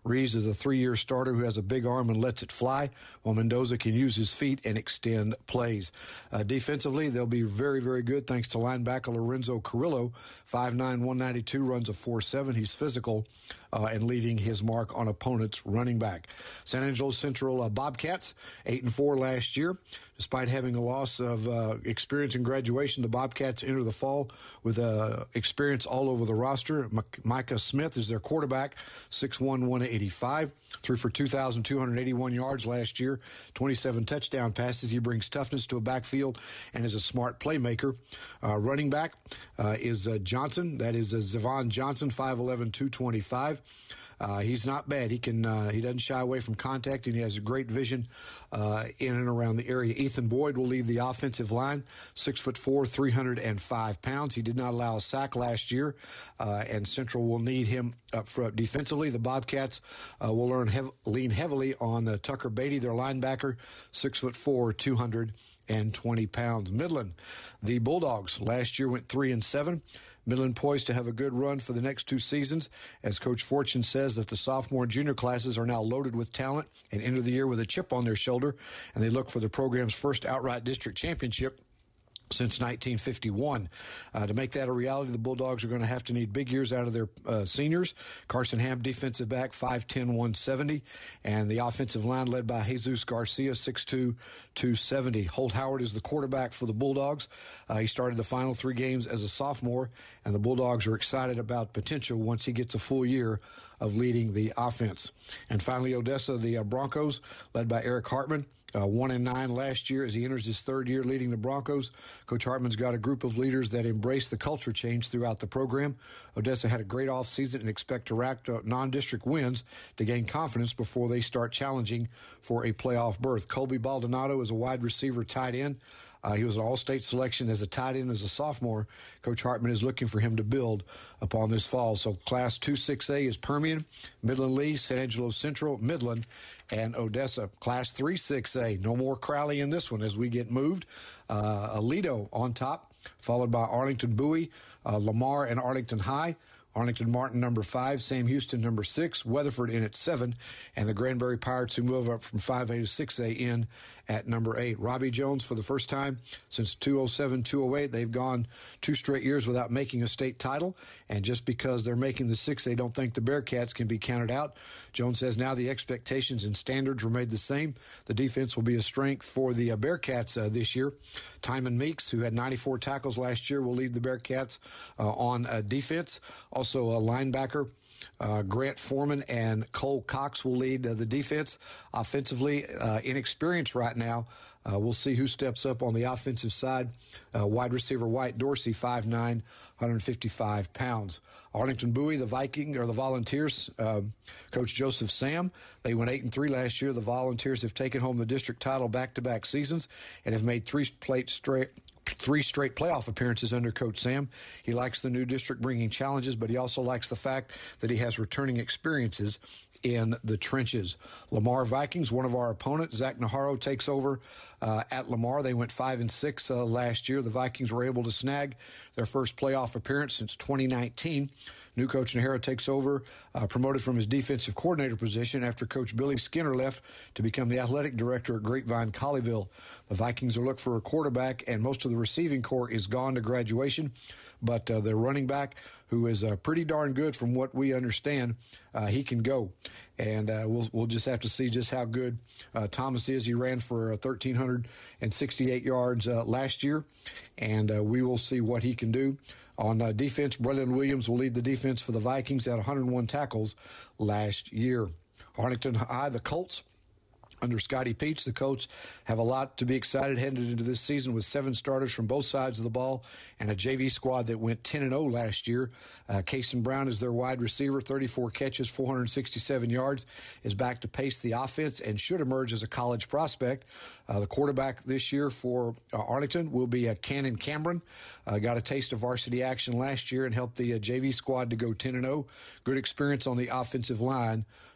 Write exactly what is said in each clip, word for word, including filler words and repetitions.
Reeves is a three-year starter who has a big arm and lets it fly, while Mendoza can use his feet and extend plays. Uh, defensively, they'll be very, very good thanks to linebacker Lorenzo Carrillo, five nine, one ninety-two, runs a four seven. He's physical uh, and leading his mark on opponents' running back. San Angelo Central uh, Bobcats, eight and four last year. Despite having a loss of uh, experience in graduation, the Bobcats enter the fall with uh, experience all over the roster. M- Micah Smith is their quarterback, six one, one eighty-five, threw for two thousand two hundred eighty-one yards last year, twenty-seven touchdown passes. He brings toughness to a backfield and is a smart playmaker. Uh, running back uh, is uh, Johnson. That is uh, Zavon Johnson, five eleven, two twenty-five. Uh, he's not bad. He can. Uh, he doesn't shy away from contact, and he has a great vision uh, in and around the area. Ethan Boyd will lead the offensive line, six foot four, three hundred five pounds. He did not allow a sack last year, uh, and Central will need him up front. Defensively, the Bobcats uh, will learn hev- lean heavily on uh, Tucker Beatty, their linebacker, six foot four, two hundred twenty pounds. Midland, the Bulldogs last year went three and seven. Midland poised to have a good run for the next two seasons, as Coach Fortune says that the sophomore and junior classes are now loaded with talent and enter the year with a chip on their shoulder, and they look for the program's first outright district championship since nineteen fifty-one. Uh, to make that a reality, the Bulldogs are going to have to need big years out of their uh, seniors. Carson Ham, defensive back, five ten, one seventy, and the offensive line led by Jesus Garcia, six two, two seventy. Holt Howard is the quarterback for the Bulldogs. Uh, he started the final three games as a sophomore, and the Bulldogs are excited about potential once he gets a full year of leading the offense. And finally, Odessa, the uh, Broncos, led by Eric Hartman, Uh, one and nine last year as he enters his third year leading the Broncos. Coach Hartman's got a group of leaders that embrace the culture change throughout the program. Odessa had a great offseason and expect to rack uh, non-district wins to gain confidence before they start challenging for a playoff berth. Colby Baldonado is a wide receiver tight end. Uh, he was an all-state selection as a tight end as a sophomore. Coach Hartman is looking for him to build upon this fall. So Class two six A is Permian, Midland Lee, San Angelo Central, Midland, and Odessa. Class three six A, no more Crowley in this one as we get moved. Uh, Aledo on top, followed by Arlington Bowie, uh, Lamar, and Arlington High. Arlington Martin, number five. Sam Houston, number six. Weatherford in at seven. And the Granbury Pirates, who move up from five A to six A, in at number eight. Robbie Jones, for the first time since two oh seven, two oh eight, they've gone two straight years without making a state title. And just because they're making the six A, don't think the Bearcats can be counted out. Jones says now the expectations and standards were made the same. The defense will be a strength for the uh, Bearcats uh, this year. Timon Meeks, who had ninety-four tackles last year, will lead the Bearcats uh, on uh, defense. Also, a linebacker, uh, Grant Foreman and Cole Cox will lead uh, the defense. Offensively, uh, inexperienced right now. Uh, we'll see who steps up on the offensive side. Uh, wide receiver White Dorsey, five nine, one fifty-five pounds. Arlington Bowie, the Viking or the Volunteers, um, Coach Joseph Sam. They went eight and three last year. The Volunteers have taken home the district title back-to-back seasons and have made three plate straight. Three straight playoff appearances under Coach Sam. He likes the new district bringing challenges, but he also likes the fact that he has returning experiences in the trenches. Lamar Vikings, one of our opponents, Zach Naharo, takes over uh, at Lamar. They went five and six uh, last year. The Vikings were able to snag their first playoff appearance since twenty nineteen. New coach Naharo takes over, uh, promoted from his defensive coordinator position after Coach Billy Skinner left to become the athletic director at Grapevine Colleyville. The Vikings are looking for a quarterback, and most of the receiving corps is gone to graduation. But uh, their running back, who is uh, pretty darn good from what we understand, uh, he can go. And uh, we'll we'll just have to see just how good uh, Thomas is. He ran for uh, one thousand three hundred sixty-eight yards uh, last year, and uh, we will see what he can do. On uh, defense, Brendan Williams will lead the defense for the Vikings at one hundred one tackles last year. Arlington High, the Colts, under Scotty Peach, the Colts have a lot to be excited headed into this season with seven starters from both sides of the ball and a J V squad that went ten and oh last year. Uh, Kason Brown is their wide receiver, thirty-four catches, four hundred sixty-seven yards, is back to pace the offense and should emerge as a college prospect. Uh, the quarterback this year for uh, Arlington will be uh, Cannon Cameron. Uh, got a taste of varsity action last year and helped the uh, J V squad to go ten and oh. Good experience on the offensive line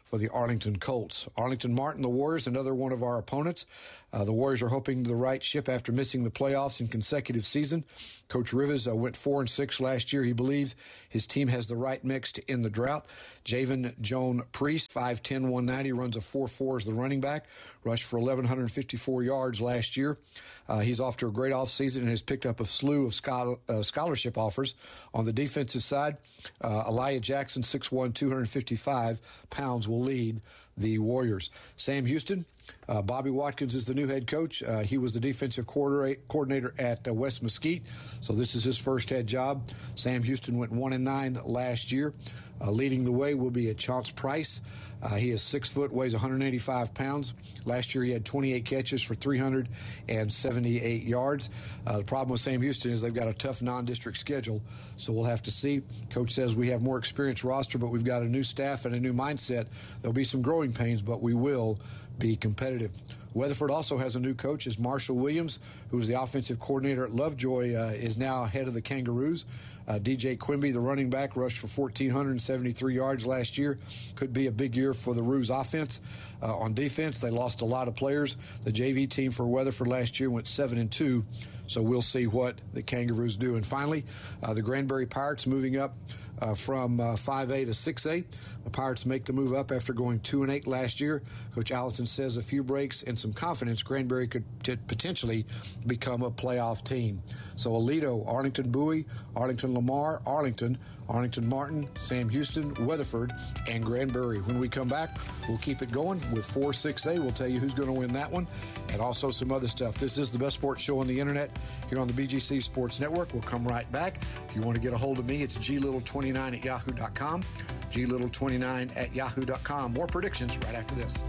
for the Arlington Colts. Arlington Martin, the Warriors, another one of our opponents. Uh, the Warriors are hoping to right ship after missing the playoffs in consecutive season. Coach Rivas uh, went four and six last year. He believes his team has the right mix to end the drought. Javen Joan Priest, five ten, one ninety, runs a four four as the running back, rushed for eleven fifty-four yards last year. Uh, he's off to a great offseason and has picked up a slew of scholar, uh, scholarship offers. On the defensive side, uh, Elijah Jackson, six one, two fifty-five pounds, will lead the Warriors. Sam Houston, uh, Bobby Watkins is the new head coach. Uh, he was the defensive coordinator at uh, West Mesquite, so this is his first head job. Sam Houston went one and nine last year. Uh, leading the way will be a Chance Price. Uh, he is six foot, weighs one hundred eighty-five pounds. Last year he had twenty-eight catches for three hundred seventy-eight yards. Uh, the problem with Sam Houston is they've got a tough non-district schedule, so we'll have to see. Coach says we have more experienced roster, but we've got a new staff and a new mindset. There'll be some growing pains, but we will be competitive. Weatherford also has a new coach, is Marshall Williams, who was the offensive coordinator at Lovejoy, uh, is now head of the Kangaroos. Uh, D J Quimby, the running back, rushed for one thousand four hundred seventy-three yards last year. Could be a big year for the Roos offense. Uh, on defense, they lost a lot of players. The J V team for Weatherford last year went seven and two, so we'll see what the Kangaroos do. And finally, uh, the Granbury Pirates moving up uh, from uh, five A to six A. The Pirates make the move up after going two and eight last year. Coach Allison says a few breaks and some confidence, Granbury could t- potentially become a playoff team. So Aledo, Arlington Bowie, Arlington Lamar, Arlington, Arlington Martin, Sam Houston, Weatherford, and Granbury. When we come back, we'll keep it going with four six A. We'll tell you who's going to win that one and also some other stuff. This is the best sports show on the internet here on the B G C Sports Network. We'll come right back. If you want to get a hold of me, it's g little twenty-nine at yahoo dot com. g little twenty-nine at yahoo dot com. More predictions right after this.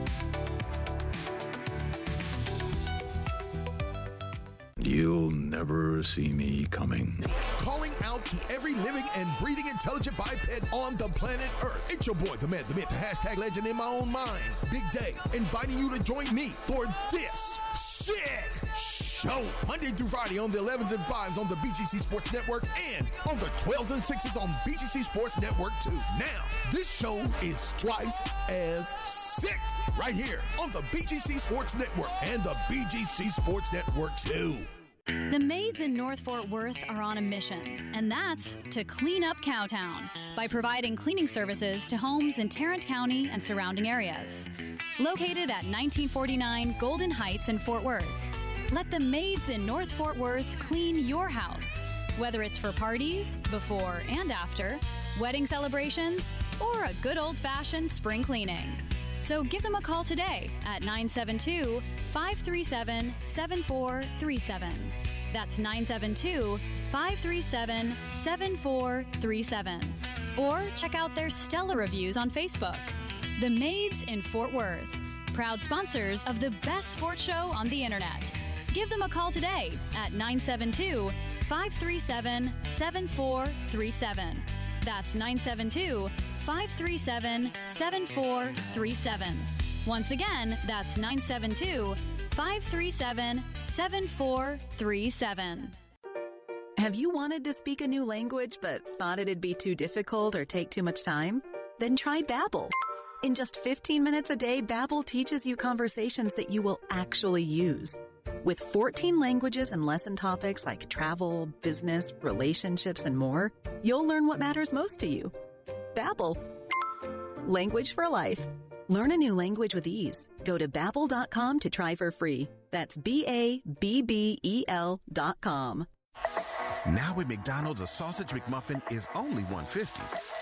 You'll never see me coming. Calling out to every living and breathing intelligent biped on the planet Earth. It's your boy, the man, the myth, the hashtag legend in my own mind, Big Day, inviting you to join me for this sick show. Monday through Friday on the elevens and fives on the B G C Sports Network and on the twelves and sixes on B G C Sports Network too. Now, this show is twice as sick right here on the B G C Sports Network and the B G C Sports Network too. The maids in North Fort Worth are on a mission, and that's to clean up Cowtown by providing cleaning services to homes in Tarrant County and surrounding areas. Located at nineteen forty-nine Golden Heights in Fort Worth, let the maids in North Fort Worth clean your house, whether it's for parties, before and after, wedding celebrations, or a good old-fashioned spring cleaning. So give them a call today at nine seven two, five three seven, seven four three seven. That's nine seven two, five three seven, seven four three seven. Or check out their stellar reviews on Facebook. The Maids in Fort Worth, proud sponsors of the best sports show on the internet. Give them a call today at nine seven two, five three seven, seven four three seven. That's nine seven two, five three seven, seven four three seven. Once again, that's nine seven two, five three seven, seven four three seven. Have you wanted to speak a new language but thought it'd be too difficult or take too much time? Then try Babbel. In just fifteen minutes a day, Babbel teaches you conversations that you will actually use. With fourteen languages and lesson topics like travel, business, relationships, and more, you'll learn what matters most to you. Babbel. Language for life. Learn a new language with ease. Go to babbel dot com to try for free. That's B A B B E L dot com. Now at McDonald's, a sausage McMuffin is only one dollar fifty.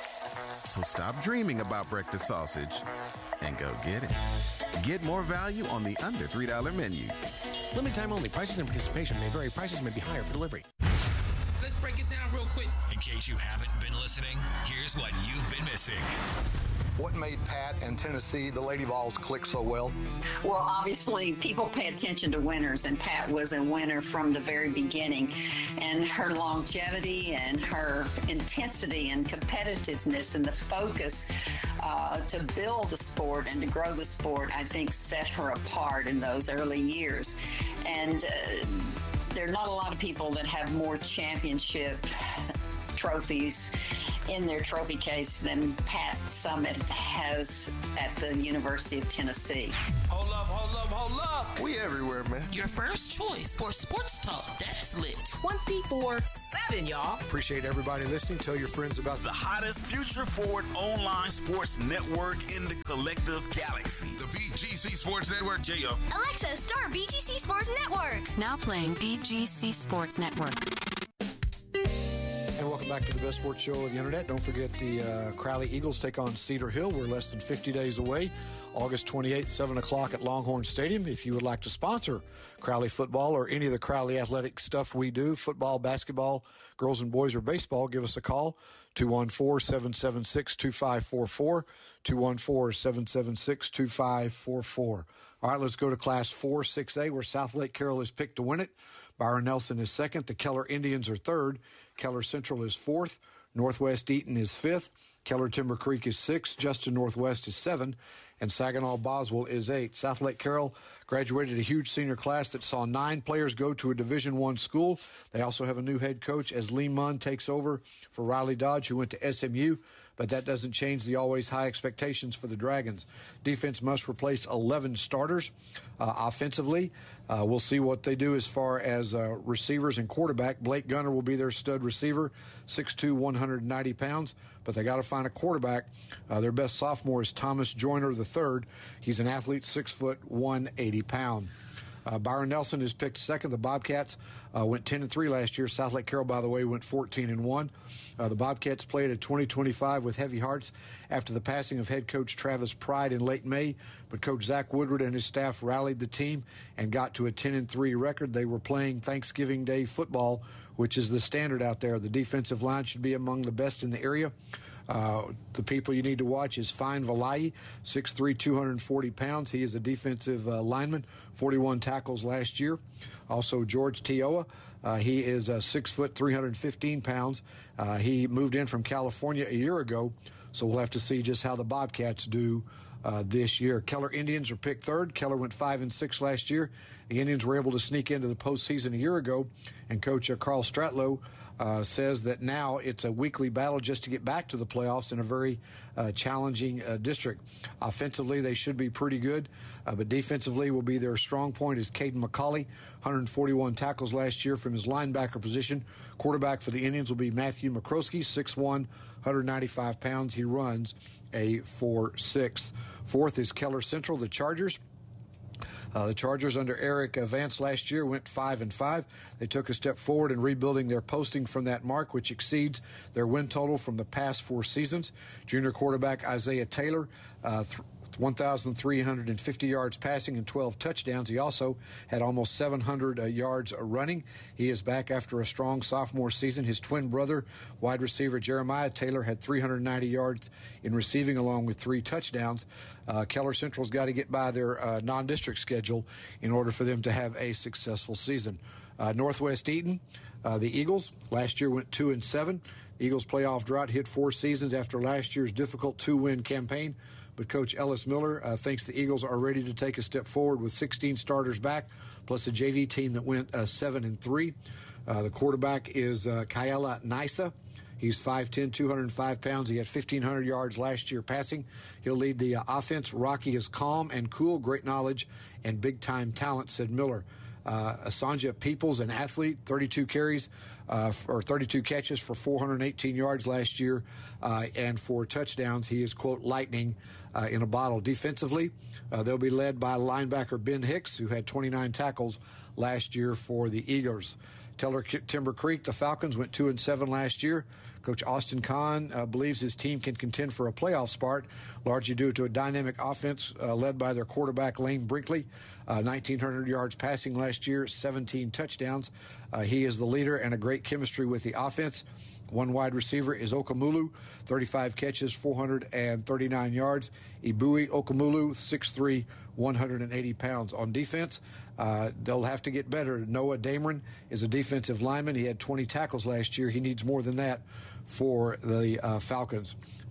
So stop dreaming about breakfast sausage and go get it. Get more value on the under three dollar menu. Limited time only. Prices and participation may vary. Prices may be higher for delivery. Let's break it down real quick. In case you haven't been listening, here's what you've been missing. What made Pat and Tennessee, the Lady Vols, click so well? Well, obviously, people pay attention to winners, and Pat was a winner from the very beginning. And her longevity and her intensity and competitiveness and the focus uh, to build the sport and to grow the sport, I think, set her apart in those early years. And uh, there are not a lot of people that have more championship trophies in their trophy case than Pat Summitt has at the University of Tennessee. Hold up, hold up, hold up. We everywhere, man. Your first choice for sports talk that's lit twenty-four seven, y'all. Appreciate everybody listening. Tell your friends about the hottest future forward online sports network in the collective galaxy. The B G C Sports Network. J O. Alexa, start B G C Sports Network. Now playing B G C Sports Network. And welcome back to the best sports show on the internet. Don't forget the uh, Crowley Eagles take on Cedar Hill. We're less than fifty days away. August twenty-eighth, seven o'clock at Longhorn Stadium. If you would like to sponsor Crowley football or any of the Crowley athletic stuff we do, football, basketball, girls and boys, or baseball, give us a call, two one four, seven seven six, two five four four, two one four, seven seven six, two five four four. All right, let's go to Class four six A, where South Lake Carroll is picked to win it. Byron Nelson is second. The Keller Indians are third. Keller Central is fourth. Northwest Eaton is fifth. Keller Timber Creek is sixth. Justin Northwest is seven. And Saginaw Boswell is eight. South Lake Carroll graduated a huge senior class that saw nine players go to a Division One school. They also have a new head coach as Lee Munn takes over for Riley Dodge, who went to S M U. But that doesn't change the always high expectations for the Dragons. Defense must replace eleven starters. Uh, offensively, uh, we'll see what they do as far as uh, receivers and quarterback. Blake Gunner will be their stud receiver, six two, one hundred ninety pounds. But they got to find a quarterback. Uh, their best sophomore is Thomas Joyner the third. He's an athlete, six foot, one hundred eighty pounds. Uh, Byron Nelson is picked second. The Bobcats uh, went ten and three last year. South Lake Carroll, by the way, went fourteen and one. Uh, the Bobcats played at twenty twenty-five with heavy hearts after the passing of head coach Travis Pride in late May. But Coach Zach Woodward and his staff rallied the team and got to a ten and three record. They were playing Thanksgiving Day football, which is the standard out there. The defensive line should be among the best in the area. Uh, the people you need to watch is Fine Valai, six three, two hundred forty pounds. He is a defensive uh, lineman, forty-one tackles last year. Also, George Tioa, uh, he is uh, six foot, three hundred fifteen pounds. Uh, he moved in from California a year ago, so we'll have to see just how the Bobcats do uh, this year. Keller Indians are picked third. Keller went five and six last year. The Indians were able to sneak into the postseason a year ago, and Coach uh, Carl Stratlow Uh, says that now it's a weekly battle just to get back to the playoffs in a very uh, challenging uh, district. Offensively, they should be pretty good, uh, but defensively will be their strong point is Caden McCauley, one hundred forty-one tackles last year from his linebacker position. Quarterback for the Indians will be Matthew McCroskey, six one, one hundred ninety-five pounds. He runs a four six. Fourth is Keller Central, the Chargers. Uh, the Chargers under Eric Vance last year went five and five. They took a step forward in rebuilding their posting from that mark, which exceeds their win total from the past four seasons. Junior quarterback Isaiah Taylor, uh, th- one thousand three hundred fifty yards passing and twelve touchdowns. He also had almost seven hundred uh, yards running. He is back after a strong sophomore season. His twin brother, wide receiver Jeremiah Taylor, had three hundred ninety yards in receiving along with three touchdowns. Uh, Keller Central's got to get by their uh, non-district schedule in order for them to have a successful season. Uh, Northwest Eaton, uh, the Eagles, last year went two and seven. Eagles playoff drought hit four seasons after last year's difficult two-win campaign. But Coach Ellis Miller uh, thinks the Eagles are ready to take a step forward with sixteen starters back, plus a J V team that went uh, seven and three. Uh, the quarterback is uh, Kaela Nisa. He's five ten, two hundred five pounds. He had fifteen hundred yards last year passing. He'll lead the uh, offense. Rocky is calm and cool, great knowledge, and big-time talent, said Miller. Uh, Asanja Peoples, an athlete, thirty-two carries uh, or thirty-two catches for four hundred eighteen yards last year, uh, and for touchdowns. He is, quote, lightning uh, in a bottle. Defensively, uh, they'll be led by linebacker Ben Hicks, who had twenty-nine tackles last year for the Eagles. Teller Timber Creek, the Falcons, went two and seven last year. Coach Austin Kahn uh, believes his team can contend for a playoff spot, largely due to a dynamic offense uh, led by their quarterback, Lane Brinkley. Uh, nineteen hundred yards passing last year, seventeen touchdowns. Uh, he is the leader and a great chemistry with the offense. One wide receiver is Okamulu, thirty-five catches, four hundred thirty-nine yards. Ibui Okamulu, six three, one hundred eighty pounds. On defense, uh, they'll have to get better. Noah Dameron is a defensive lineman. He had twenty tackles last year. He needs more than that for the uh, Falcons.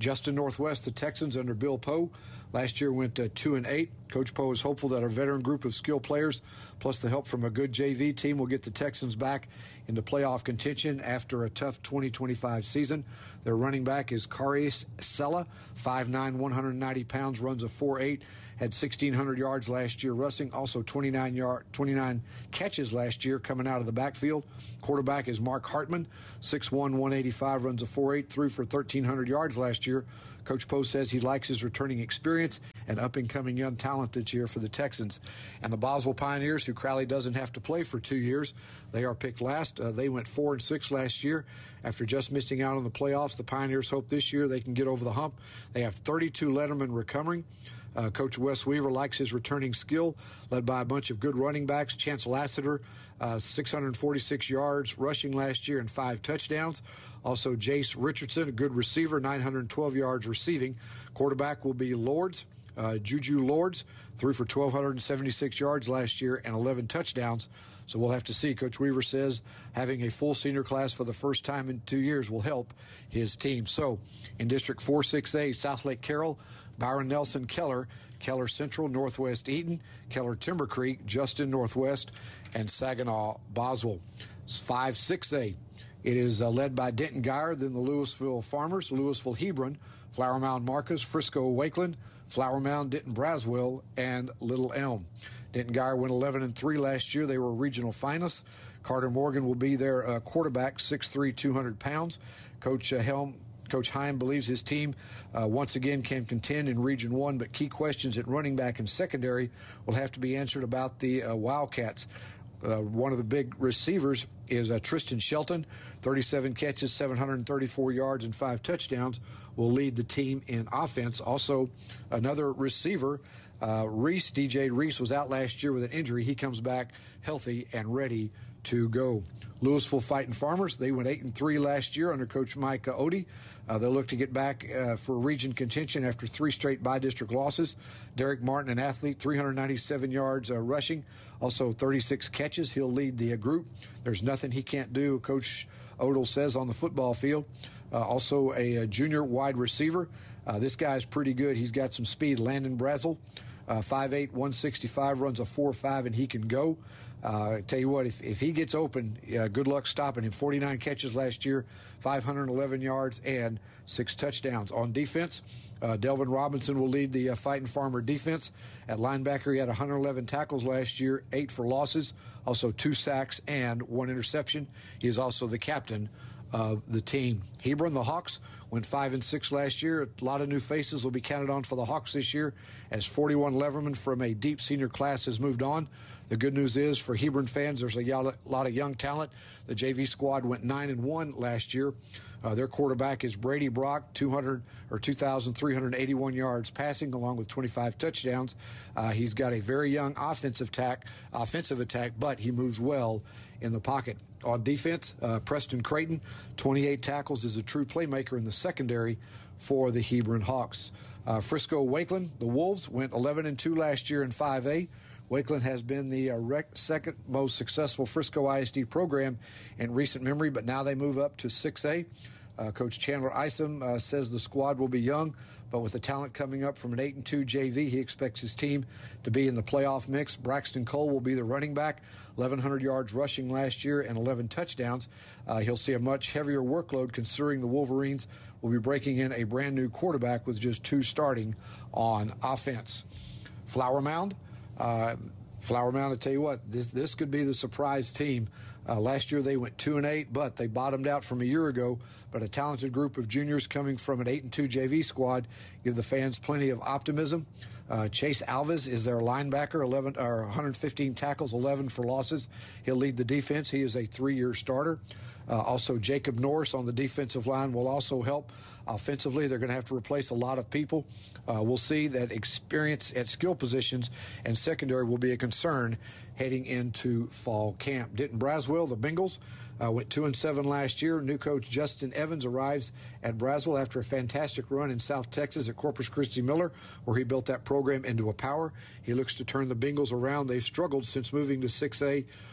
Justin Northwest, the Texans under Bill Poe, last year went uh, two and eight. Coach Poe is hopeful that our veteran group of skilled players, plus the help from a good J V team, will get the Texans back into playoff contention after a tough twenty twenty-five season. Their running back is Karius Sella, five nine, one hundred ninety pounds, runs a four eight, had sixteen hundred yards last year rushing, also twenty-nine, yard, twenty-nine catches last year coming out of the backfield. Quarterback is Mark Hartman, six one, one eighty-five, runs a four eight, threw for thirteen hundred yards last year. Coach Poe says he likes his returning experience and up-and-coming young talent this year for the Texans. And the Boswell Pioneers, who Crowley doesn't have to play for two years, they are picked last. Uh, they went four and six last year. After just missing out on the playoffs, the Pioneers hope this year they can get over the hump. They have thirty-two lettermen recovering. Uh, Coach Wes Weaver likes his returning skill, led by a bunch of good running backs. Chance Lassiter, uh, six hundred forty-six yards rushing last year and five touchdowns. Also, Jace Richardson, a good receiver, nine hundred twelve yards receiving. Quarterback will be Lords, uh, Juju Lords, threw for one thousand two hundred seventy-six yards last year and eleven touchdowns. So we'll have to see. Coach Weaver says having a full senior class for the first time in two years will help his team. So in District four six A, South Lake Carroll, Byron Nelson Keller, Keller Central, Northwest Eaton, Keller Timber Creek, Justin Northwest, and Saginaw Boswell. five six A. It is uh, led by Denton Geyer, then the Louisville Farmers, Louisville Hebron, Flower Mound Marcus, Frisco Wakeland, Flower Mound Denton Braswell, and Little Elm. Denton Geyer went eleven and three last year. They were regional finalists. Carter Morgan will be their uh, quarterback, six three, two hundred pounds. Coach uh, Helm. Coach Heim believes his team uh, once again can contend in Region one, but key questions at running back and secondary will have to be answered about the uh, Wildcats. Uh, one of the big receivers is uh, Tristan Shelton, thirty-seven catches, seven hundred thirty-four yards, and five touchdowns, will lead the team in offense. Also, another receiver, uh, Reese, D J Reese, was out last year with an injury. He comes back healthy and ready to go. Louisville Fighting Farmers, they went eight and three last year under Coach Mike Odie. Uh, they'll look to get back uh, for region contention after three straight by-district losses. Derek Martin, an athlete, three hundred ninety-seven yards uh, rushing, also thirty-six catches. He'll lead the uh, group. There's nothing he can't do, Coach Odell says, on the football field. Uh, also a, a junior wide receiver. Uh, this guy's pretty good. He's got some speed. Landon Brazel, uh, five eight, one sixty-five, runs a four five, and he can go. Uh, tell you what, if, if he gets open, uh, good luck stopping him. forty-nine catches last year, five hundred eleven yards, and six touchdowns. On defense, uh, Delvin Robinson will lead the uh, Fighting Farmer defense. At linebacker, he had one hundred eleven tackles last year, eight for losses, also two sacks and one interception. He is also the captain of the team. Hebron, the Hawks, went five and six last year. A lot of new faces will be counted on for the Hawks this year, as forty-one Leverman from a deep senior class has moved on. The good news is for Hebron fans, there's a lot of young talent. The J V squad went nine and one last year. Uh, their quarterback is Brady Brock, two hundred or two thousand three hundred eighty-one yards passing, along with twenty-five touchdowns. Uh, he's got a very young offensive attack, offensive attack, but he moves well in the pocket. On defense, uh, Preston Creighton, twenty-eight tackles, is a true playmaker in the secondary for the Hebron Hawks. Uh, Frisco Wakeland, the Wolves, went eleven and two last year in five A. Wakeland has been the uh, rec- second most successful Frisco I S D program in recent memory, but now they move up to six A. Uh, Coach Chandler Isom uh, says the squad will be young, but with the talent coming up from an eight and two J V, he expects his team to be in the playoff mix. Braxton Cole will be the running back, eleven hundred yards rushing last year and eleven touchdowns. Uh, he'll see a much heavier workload considering the Wolverines will be breaking in a brand new quarterback with just two starting on offense. Flower Mound. Uh, Flower Mound, I tell you what, this this could be the surprise team. Uh, last year they went two and eight, but they bottomed out from a year ago. But a talented group of juniors coming from an eight and two J V squad give the fans plenty of optimism. Uh, Chase Alves is their linebacker, eleven or one hundred fifteen tackles, eleven for losses. He'll lead the defense. He is a three-year starter. Uh, also, Jacob Norris on the defensive line will also help. Offensively, they're going to have to replace a lot of people. Uh, we'll see that experience at skill positions and secondary will be a concern heading into fall camp. Denton Braswell, the Bengals, uh, went two and seven last year. New coach Justin Evans arrives at Braswell after a fantastic run in South Texas at Corpus Christi Miller, where he built that program into a power. He looks to turn the Bengals around. They've struggled since moving to six A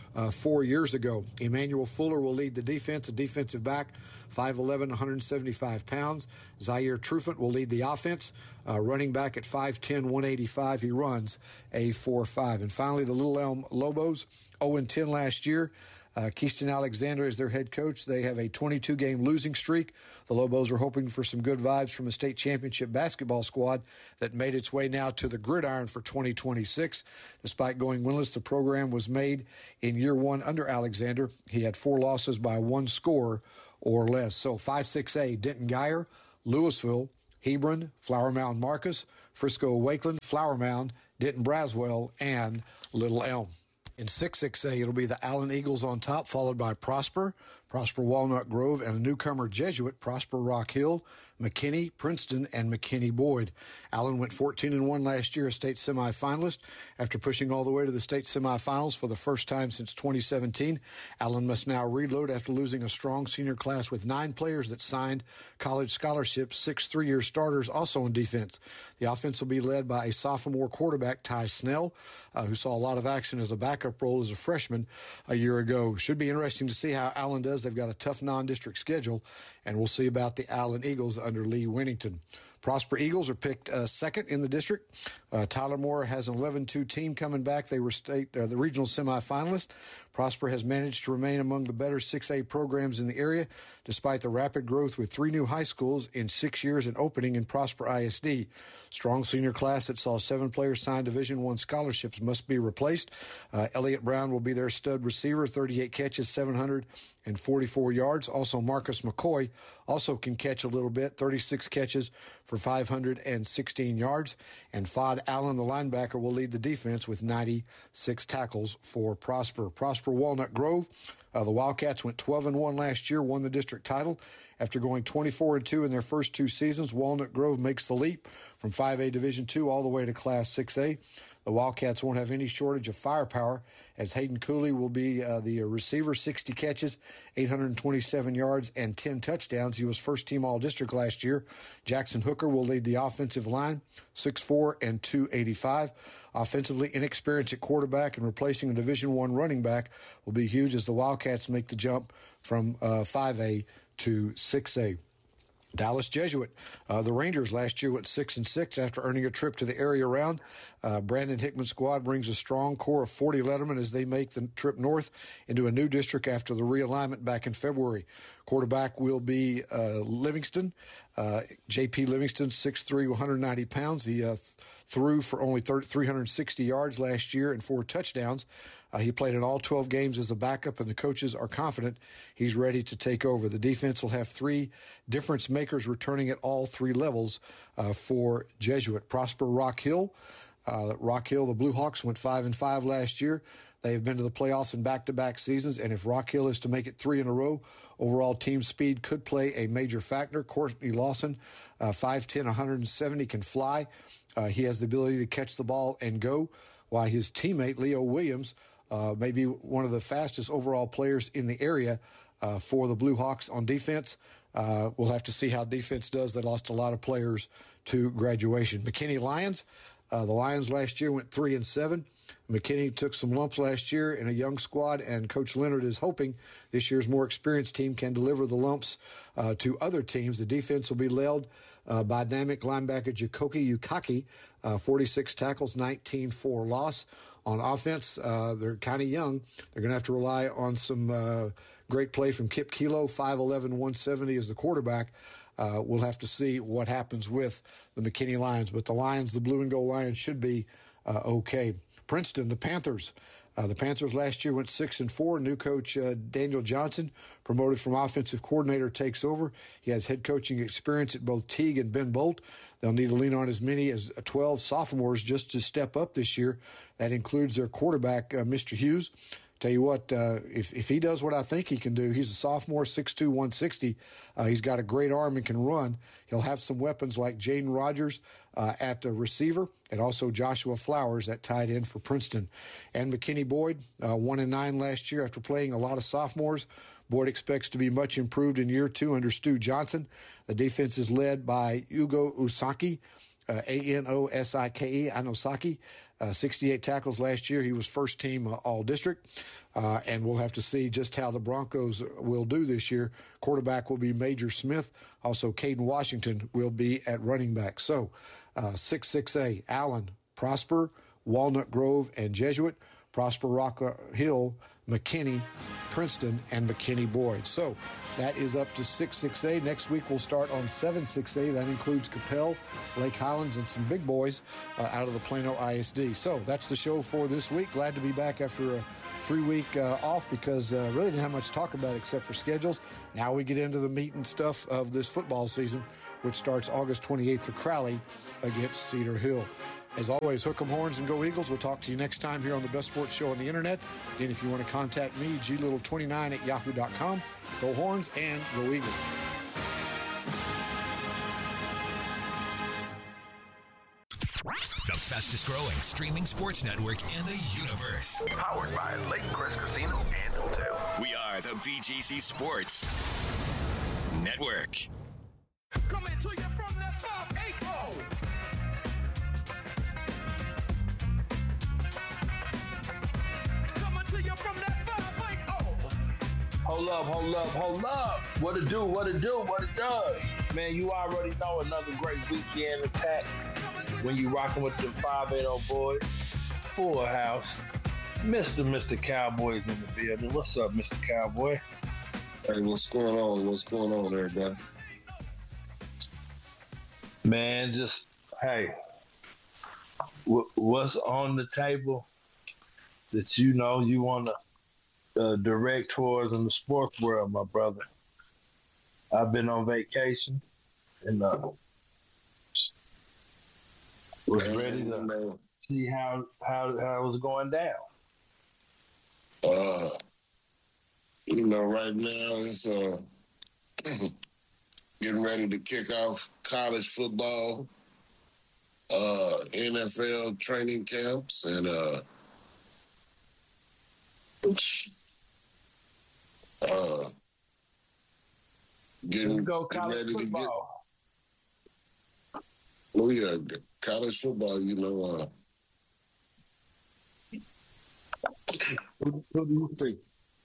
uh, four years ago. Emmanuel Fuller will lead the defense, a defensive back, five eleven, one hundred seventy-five pounds. Zaire Trufant will lead the offense, uh, running back at five ten, one eighty-five. He runs a four five. And finally, the Little Elm Lobos, oh and ten last year. Uh, Keyston Alexander is their head coach. They have a twenty-two game losing streak. The Lobos are hoping for some good vibes from a state championship basketball squad that made its way now to the gridiron for twenty twenty-six. Despite going winless, the program was made in year one under Alexander. He had four losses by one score or less. So five six A, Denton Geyer, Louisville, Hebron, Flower Mound Marcus, Frisco Wakeland, Flower Mound, Denton Braswell, and Little Elm. In six six A, it'll be the Allen Eagles on top, followed by Prosper, Prosper Walnut Grove, and a newcomer Jesuit, Prosper Rock Hill, McKinney, Princeton, and McKinney Boyd. Allen went fourteen and one last year, a state semifinalist. After pushing all the way to the state semifinals for the first time since twenty seventeen, Allen must now reload after losing a strong senior class with nine players that signed college scholarships, six three-year starters also on defense. The offense will be led by a sophomore quarterback, Ty Snell, uh, who saw a lot of action as a backup role as a freshman a year ago. Should be interesting to see how Allen does. They've got a tough non-district schedule, and we'll see about the Allen Eagles under Lee Winnington. Prosper Eagles are picked uh, second in the district. Uh, Tyler Moore has an eleven two team coming back. They were state uh, the regional semifinalists. Prosper has managed to remain among the better six A programs in the area, despite the rapid growth with three new high schools in six years and opening in Prosper I S D. Strong senior class that saw seven players sign Division One scholarships must be replaced. Uh, Elliott Brown will be their stud receiver, thirty-eight catches, seven hundred forty-four yards. Also, Marcus McCoy also can catch a little bit, thirty-six catches for five hundred sixteen yards. And Fod Allen, the linebacker, will lead the defense with ninety-six tackles for Prosper. Prosper Walnut Grove, uh, the Wildcats went twelve and one last year, won the district title. After going twenty-four and two in their first two seasons, Walnut Grove makes the leap from five A Division two all the way to Class six A. The Wildcats won't have any shortage of firepower, as Hayden Cooley will be uh, the receiver, sixty catches, eight hundred twenty-seven yards, and ten touchdowns. He was first-team All-District last year. Jackson Hooker will lead the offensive line, six four and two eighty-five. Offensively inexperienced at quarterback and replacing a Division One running back will be huge as the Wildcats make the jump from uh, five A to six A. Dallas Jesuit. Uh, the Rangers last year went six and six after earning a trip to the area round. Uh, Brandon Hickman's squad brings a strong core of forty lettermen as they make the trip north into a new district after the realignment back in February. Quarterback will be uh, Livingston. Uh, J P Livingston, six three, one hundred ninety pounds. He uh, threw for only three hundred sixty yards last year and four touchdowns. Uh, he played in all twelve games as a backup, and the coaches are confident he's ready to take over. The defense will have three difference makers returning at all three levels uh, for Jesuit. Prosper Rock Hill. Uh, Rock Hill, the Blue Hawks went five and five last year. They have been to the playoffs in back-to-back seasons, and if Rock Hill is to make it three in a row, overall team speed could play a major factor. Courtney Lawson, uh, five ten, one hundred seventy, can fly. Uh, he has the ability to catch the ball and go, while his teammate, Leo Williams, uh, may be one of the fastest overall players in the area uh, for the Blue Hawks on defense. Uh, we'll have to see how defense does. They lost a lot of players to graduation. McKinney Lions, uh, the Lions last year went three and seven. McKinney took some lumps last year in a young squad, and Coach Leonard is hoping this year's more experienced team can deliver the lumps uh, to other teams. The defense will be led uh, by dynamic linebacker Jakoki Yukaki, uh, forty-six tackles, nineteen for loss. On offense, uh, they're kind of young. They're going to have to rely on some uh, great play from Kip Kilo, five eleven, one seventy as the quarterback. Uh, we'll have to see what happens with the McKinney Lions, but the Lions, the blue and gold Lions, should be uh, okay. Princeton, the Panthers. Uh, the Panthers last year went six and four. New coach uh, Daniel Johnson, promoted from offensive coordinator, takes over. He has head coaching experience at both Teague and Ben Bolt. They'll need to lean on as many as twelve sophomores just to step up this year. That includes their quarterback, uh, Mister Hughes. Tell you what, uh, if, if he does what I think he can do, he's a sophomore, six two, one sixty. Uh, he's got a great arm and can run. He'll have some weapons like Jaden Rogers uh, at the receiver, and also Joshua Flowers at tight end for Princeton. And McKinney Boyd, uh, one and nine last year after playing a lot of sophomores. Boyd expects to be much improved in year two under Stu Johnson. The defense is led by Hugo Usaki. uh, A N O S I K E, Anosaki. Uh, sixty-eight tackles last year. He was first team uh, all-district. Uh, and we'll have to see just how the Broncos will do this year. Quarterback will be Major Smith. Also, Caden Washington will be at running back. So, uh, six six A, Allen, Prosper, Walnut Grove, and Jesuit. Prosper, Rock Hill, McKinney, Princeton, and McKinney Boyd. So that is up to six six A. Next week we'll start on seven six A. That includes Capel, Lake Highlands, and some big boys uh, out of the Plano I S D. So that's the show for this week. Glad to be back after a three-week uh, off because uh, really didn't have much to talk about except for schedules. Now we get into the meat and stuff of this football season, which starts August twenty-eighth for Crowley against Cedar Hill. As always, hook 'em horns and go Eagles. We'll talk to you next time here on the Best Sports Show on the Internet. And if you want to contact me, G Little twenty-nine at yahoo dot com. Go Horns and go Eagles. The fastest growing streaming sports network in the universe. Powered by Lake Crest Casino and Hotel. We are the B G C Sports Network. Coming to you from that five eight oh. Coming to you from that five eight oh. Hold up, hold up, hold up. What it do, what it do, what it does. Man, you already know another great weekend attack when you rocking with the five eighty boys. Full house. Mister Mister Cowboys in the building. What's up, Mister Cowboy? Hey, what's going on? What's going on, everybody? Man, just, hey, w- what's on the table that you know you want to uh, direct towards in the sports world, my brother? I've been on vacation and uh, was ready to see how, how, how it was going down. Uh, you know, right now it's uh, getting ready to kick off college football, uh, N F L training camps, and uh, uh, getting, go getting ready football. to get. Oh yeah, college football. You know. Uh, Who, who do you think?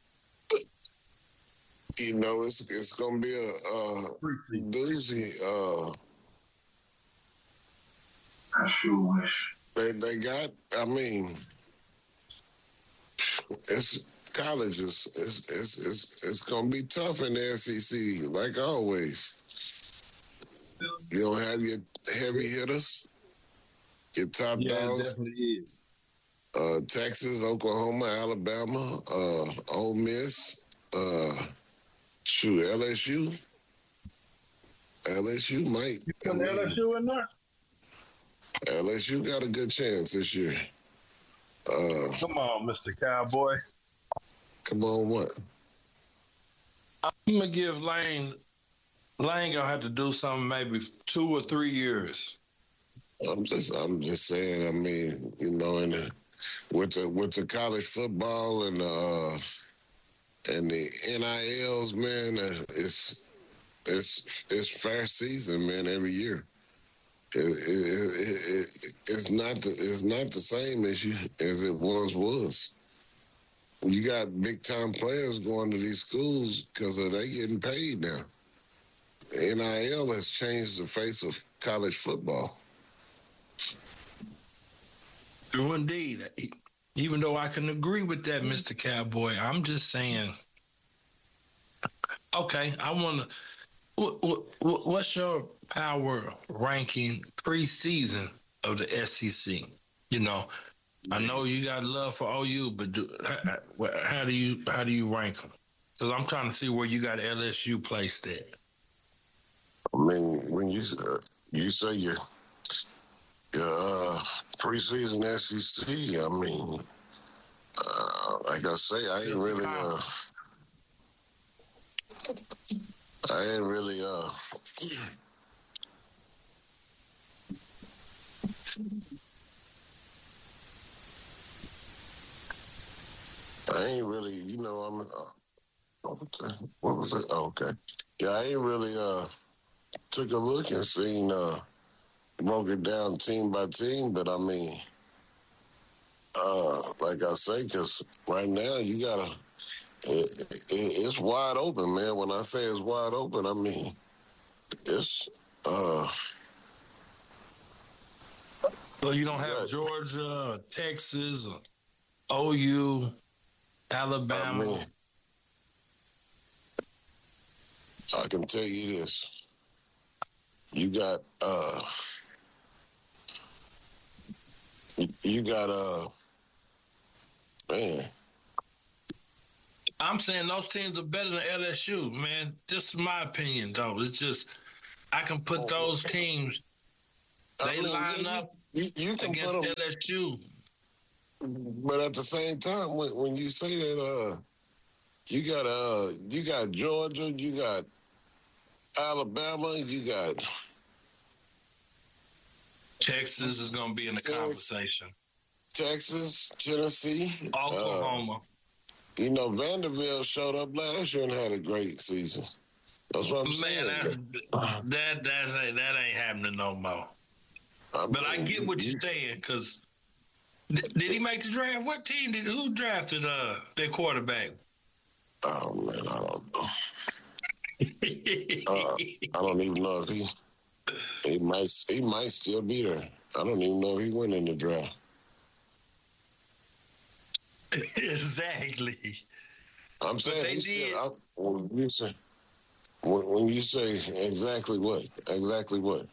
You know, it's it's gonna be a uh, doozy. Uh, I sure wish they they got. I mean, it's colleges. It's it's it's it's gonna be tough in the S E C, like always. You don't have your heavy hitters, your top yeah, dogs. It definitely is. Uh, Texas, Oklahoma, Alabama, uh, Ole Miss, uh, shoot, L S U. L S U might. You put L S U in there? L S U got a good chance this year. Uh, come on, Mister Cowboy. Come on, what? I'm gonna give Lane. Lane gonna have to do something maybe two or three years. I'm just, I'm just saying. I mean, you know, in the, with the with the college football and uh and the N I Ls, man, uh, it's it's it's fair season, man. Every year, it, it, it, it, it's not the it's not the same issue as it once was. You got big time players going to these schools because they getting paid now. The N I L has changed the face of college football. True indeed. Even though I can agree with that, Mister Cowboy, I'm just saying. Okay, I want to. What, what, what's your power ranking preseason of the S E C? You know, I know you got love for O U, but do, how, how do you how do you rank them? Because I'm trying to see where you got L S U placed at. I mean, when you uh, you say your your uh, preseason S E C, I mean, uh, like I say, I ain't really uh, I ain't really uh. I ain't really, you know, I'm. Uh, what was it? Oh, okay, yeah, I ain't really uh took a look and seen uh broke it down team by team, but I mean, uh, like I say, because right now you gotta, it, it, it's wide open, man. When I say it's wide open, I mean it's. Uh, so you don't have Georgia, Texas, or O U, Alabama. I mean, I can tell you this: you got. Uh, You got uh man. I'm saying those teams are better than L S U, man. Just my opinion, though. It's just I can put those teams. They I mean, line you, up you, you can against put them, L S U. But at the same time, when, when you say that, uh, you got uh, you got Georgia, you got Alabama, you got. Texas is going to be in the Texas, conversation. Texas, Tennessee, Oklahoma. Uh, you know, Vanderbilt showed up last year and had a great season. That's what I'm Man, saying. That's, that that's that ain't happening no more. I mean, but I get what you're saying because th- did he make the draft? What team did who drafted uh their quarterback? Oh man, I don't know. uh, I don't even know if he. He might he might still be there. I don't even know if he went in the draft. Exactly. I'm saying they he did. Still, I, when you say when, when you say exactly what exactly what.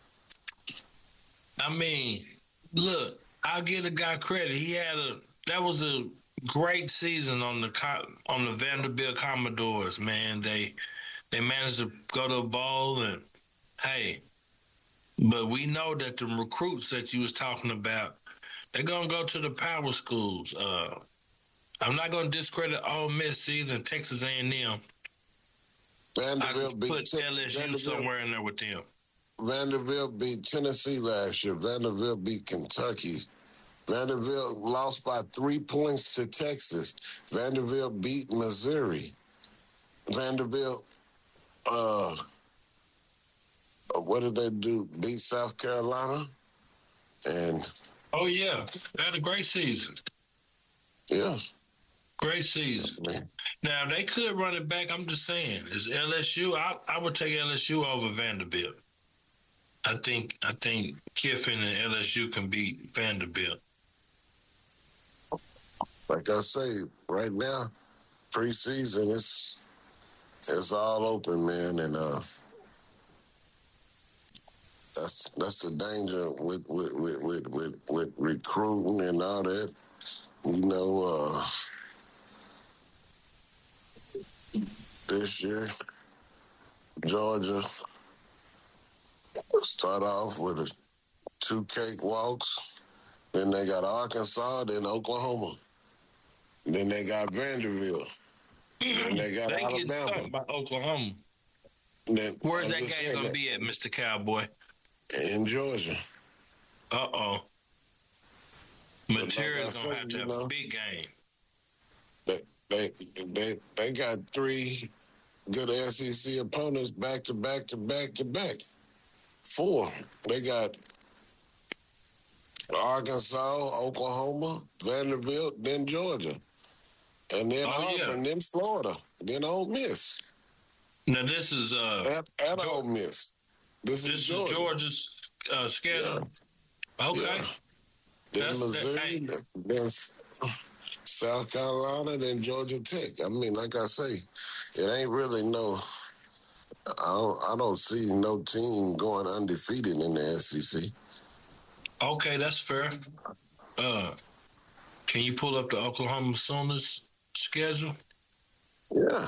I mean, look, I'll give the guy credit. He had a that was a great season on the on the Vanderbilt Commodores. Man, they they managed to go to a bowl and. Hey, but we know that the recruits that you was talking about, they're going to go to the power schools. Uh, I'm not going to discredit Ole Miss either, Texas A and M. Vanderbilt beat put T- L S U Vanderbilt, somewhere in there with them. Vanderbilt beat Tennessee last year. Vanderbilt beat Kentucky. Vanderbilt lost by three points to Texas. Vanderbilt beat Missouri. Vanderbilt... Uh, What did they do? Beat South Carolina? And oh yeah, they had a great season. Yeah, great season. Man. Now they could run it back. I'm just saying, is L S U? I I would take L S U over Vanderbilt. I think I think Kiffin and L S U can beat Vanderbilt. Like I say, right now, preseason it's it's all open, man, and uh. That's that's the danger with with, with, with, with with recruiting and all that. You know, uh, this year, Georgia start off with a two cakewalks. Then they got Arkansas, then Oklahoma. Then they got Vanderbilt. Then they got they Alabama. Get by Oklahoma. Then, Where's I'm that game going to be at, Mister Cowboy? In Georgia. Uh-oh. Material's like going to have to have know, a big game. They, they, they, they got three good S E C opponents back to back to back to back. Four. They got Arkansas, Oklahoma, Vanderbilt, then Georgia. And then oh, Auburn, yeah. then Florida, then Ole Miss. Now, this is... Uh, and and Ole Miss. This, this is, is Georgia. Georgia's uh, schedule. Yeah. Okay. Yeah. Then That's, Missouri, that, then South Carolina, then Georgia Tech. I mean, like I say, it ain't really no... I don't, I don't see no team going undefeated in the S E C. Okay, that's fair. Uh, can you pull up the Oklahoma Sooners schedule? Yeah.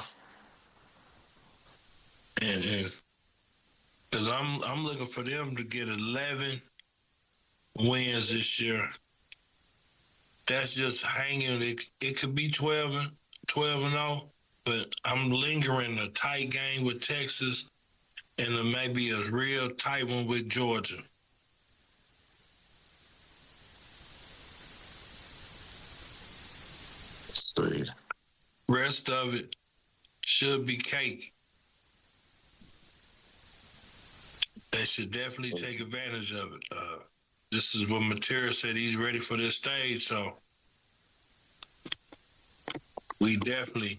And if because I'm I'm looking for them to get eleven wins this year. That's just hanging. It it could be twelve and twelve and oh, but I'm lingering a tight game with Texas, and then maybe a real tight one with Georgia. See. Rest of it should be cake. They should definitely take advantage of it. Uh, this is what Matera said. He's ready for this stage, so we definitely.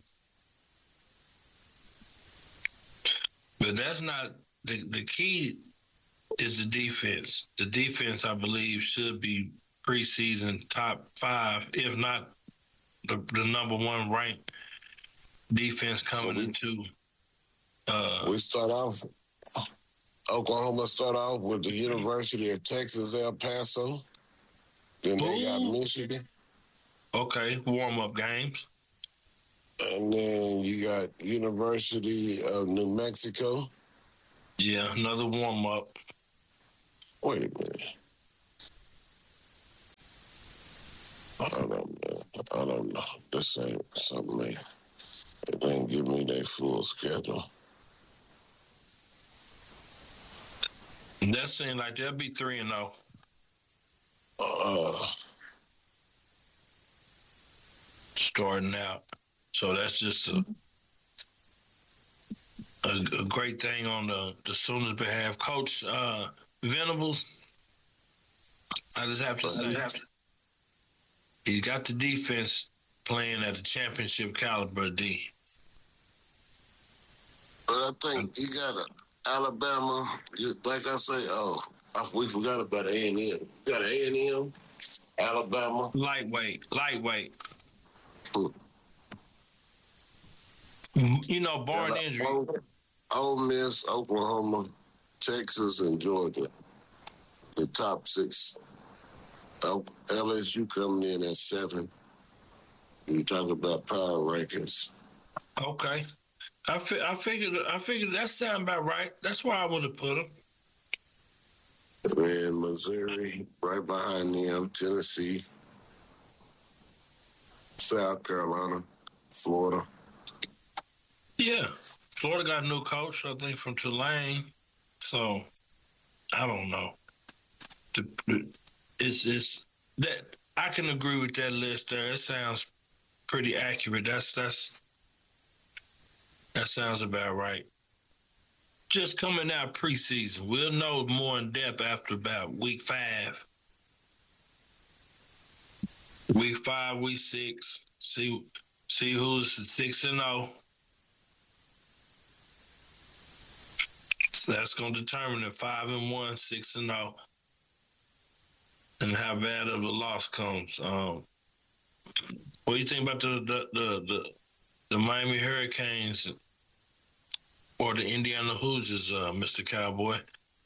But that's not the the key. Is the defense. The defense, I believe, should be preseason top five, if not the, the number one ranked defense coming into. Uh, we start off, Oklahoma start off with the University of Texas, El Paso. Then they got Michigan. Okay, warm-up games. And then you got University of New Mexico. Yeah, another warm-up. Wait a minute. I don't know. I don't know. This ain't something they, it ain't give me their full schedule. That seems like they'll be three and zero. Uh, starting out, so that's just a a, a great thing on the the Sooners' behalf. Coach uh, Venables, I just have to say, he's got the defense playing at the championship caliber. D. But I think you got a Alabama. You, like I say, oh, I, we forgot about A and M. You got A and M, Alabama, lightweight, lightweight. Hmm. You know, barring injury. Ole, Ole Miss, Oklahoma, Texas, and Georgia. The top six. L S U coming in at seven. You talk about power rankings. Okay. I, fi- I figured I figured that sound about right. That's where I would have put them. And Missouri, right behind them, Tennessee, South Carolina, Florida. Yeah. Florida got a new coach, I think, from Tulane. So, I don't know. The, the, it's, it's that I can agree with that list there. It sounds pretty accurate. That's that's that sounds about right. Just coming out preseason. We'll know more in depth after about week five. Week five, week six. See see who's six and zero. So that's going to determine if five and one, six and zero, and how bad of a loss comes. Um, what do you think about the the the, the, the Miami Hurricanes or the Indiana Hoosiers, uh, Mister Cowboy?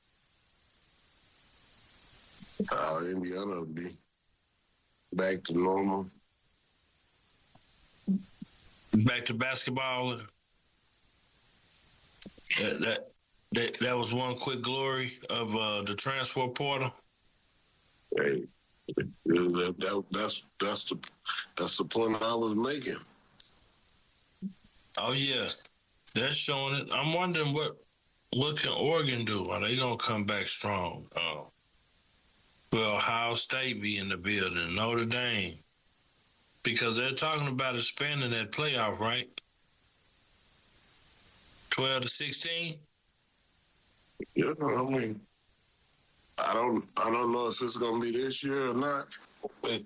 Uh, Indiana will be back to normal. Back to basketball. That that that, that was one quick glory of uh, the transfer portal. Hey, that, that, that's that's the that's the point I was making. Oh yeah, they're showing it. I'm wondering what what can Oregon do? Are they gonna come back strong? Uh, will Ohio State be in the building? Notre Dame, because they're talking about expanding that playoff, right? Twelve to sixteen. Yeah, I mean, I don't, I don't know if it's gonna be this year or not. But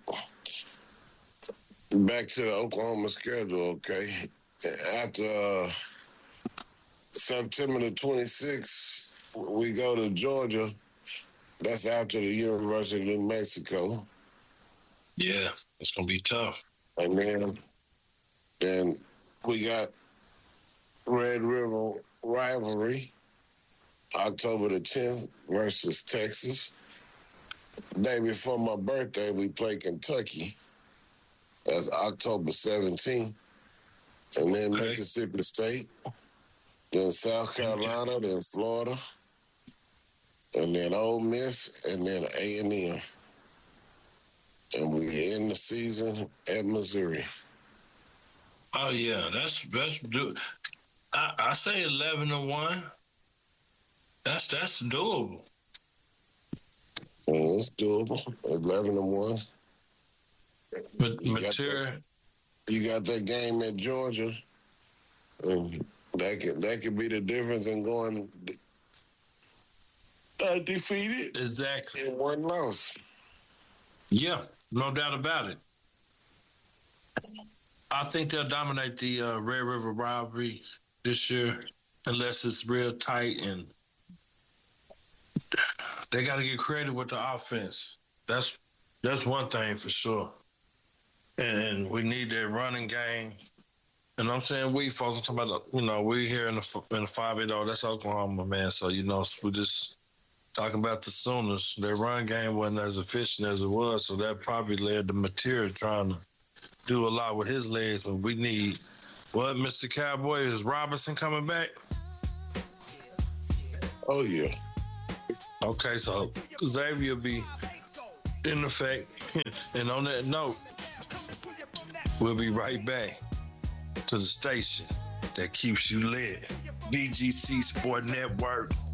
back to the Oklahoma schedule, okay? After uh, September the twenty-sixth, we go to Georgia. That's after the University of New Mexico. Yeah, it's gonna be tough. And then, then we got Red River rivalry. October the tenth versus Texas. Day before my birthday, we play Kentucky. That's October seventeenth. And then okay. Mississippi State. Then South Carolina, then Florida. And then Ole Miss, and then A and M. And we end the season at Missouri. Oh, yeah. That's, that's do. I, I say eleven to one. That's that's doable. Yeah, it's doable. Eleven to one. But you mature. Got that, you got that game at Georgia, and that could that could be the difference in going undefeated. Exactly. And one loss. Yeah, no doubt about it. I think they'll dominate the uh, Red River rivalry this year, unless it's real tight, and they got to get creative with the offense. That's that's one thing for sure. And we need their running game. And I'm saying we, folks, I'm talking about, you know, we here in the in the five eight oh, that's Oklahoma, man. So, you know, we just talking about the Sooners. Their run game wasn't as efficient as it was, so that probably led to Material trying to do a lot with his legs. But we need, what, Mister Cowboy, is Robinson coming back? Oh, yeah. Okay, so Xavier will be in effect. And on that note, we'll be right back to the station that keeps you lit. B G C Sport Network.